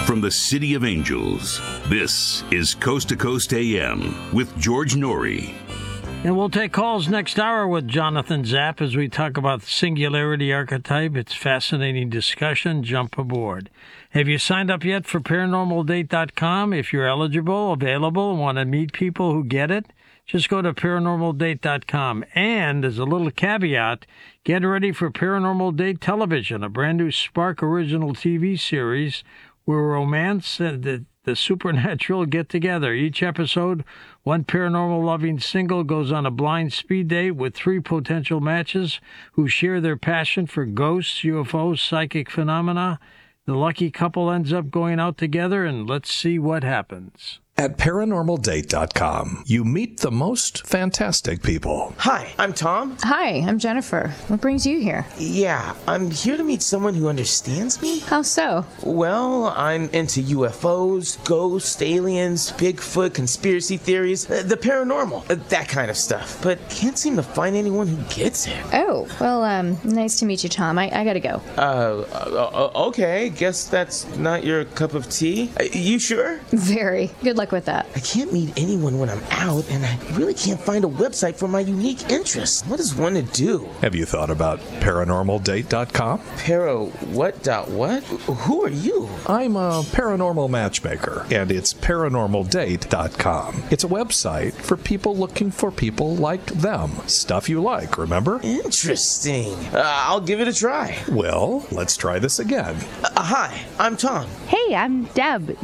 From the City of Angels, this is Coast to Coast AM with George Norrie. And we'll take calls next hour with Jonathan Zapp as we talk about the singularity archetype. It's fascinating discussion. Jump aboard. Have you signed up yet for ParanormalDate.com? If you're eligible, available, and want to meet people who get it, just go to ParanormalDate.com. And as a little caveat, get ready for Paranormal Date Television, a brand new Spark original TV series where romance and the supernatural get together. Each episode, one paranormal-loving single goes on a blind speed date with 3 potential matches who share their passion for ghosts, UFOs, psychic phenomena. The lucky couple ends up going out together, and let's see what happens. At ParanormalDate.com, you meet the most fantastic people. Hi, I'm Tom. Hi, I'm Jennifer. What brings you here? Yeah, I'm here to meet someone who understands me. How so? Well, I'm into UFOs, ghosts, aliens, Bigfoot, conspiracy theories, the paranormal, that kind of stuff. But can't seem to find anyone who gets it. Oh, well, nice to meet you, Tom. I gotta go. Okay, guess that's not your cup of tea. You sure? Very. Good luck with that. I can't meet anyone when I'm out, and I really can't find a website for my unique interests. What is one to do? Have you thought about ParanormalDate.com? What? Who are you? I'm a paranormal matchmaker, and it's ParanormalDate.com. It's a website for people looking for people like them. Stuff you like, remember? Interesting. I'll give it a try. Well, let's try this again. Hi, I'm Tom. Hey, I'm Deb.